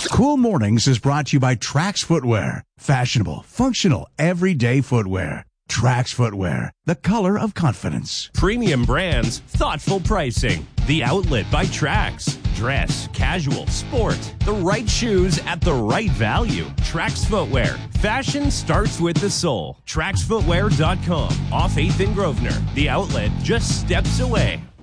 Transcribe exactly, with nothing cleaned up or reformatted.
Cool Mornings is brought to you by Trax Footwear. Fashionable, functional, everyday footwear. Trax Footwear, the color of confidence. Premium brands, thoughtful pricing. The Outlet by Trax. Dress, casual, sport. The right shoes at the right value. Trax Footwear. Fashion starts with the soul. Trax Footwear dot com. Off eighth and Grosvenor. The Outlet, just steps away.